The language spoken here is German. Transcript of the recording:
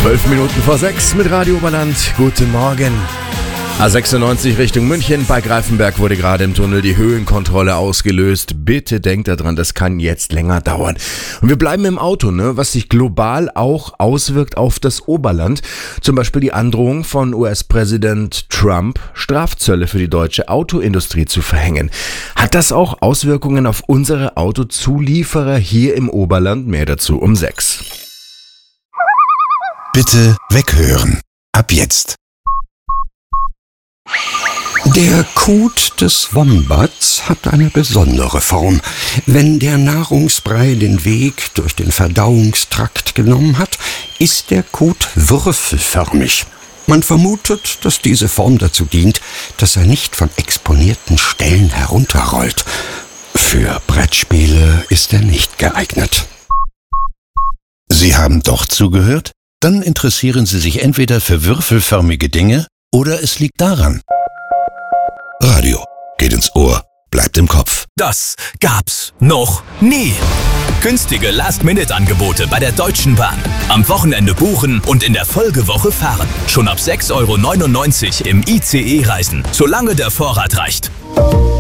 12:05 mit Radio Oberland. Guten Morgen. A96 Richtung München. Bei Greifenberg wurde gerade im Tunnel die Höhenkontrolle ausgelöst. Bitte denkt daran, das kann jetzt länger dauern. Und wir bleiben im Auto, was sich global auch auswirkt auf das Oberland. Zum Beispiel die Androhung von US-Präsident Trump, Strafzölle für die deutsche Autoindustrie zu verhängen. Hat das auch Auswirkungen auf unsere Autozulieferer hier im Oberland? Mehr dazu um 6. Bitte weghören. Ab jetzt. Der Kot des Wombats hat eine besondere Form. Wenn der Nahrungsbrei den Weg durch den Verdauungstrakt genommen hat, ist der Kot würfelförmig. Man vermutet, dass diese Form dazu dient, dass er nicht von exponierten Stellen herunterrollt. Für Brettspiele ist er nicht geeignet. Sie haben doch zugehört? Dann interessieren Sie sich entweder für würfelförmige Dinge oder es liegt daran. Radio geht ins Ohr, bleibt im Kopf. Das gab's noch nie. Günstige Last-Minute-Angebote bei der Deutschen Bahn. Am Wochenende buchen und in der Folgewoche fahren. Schon ab 6,99 € im ICE reisen, solange der Vorrat reicht.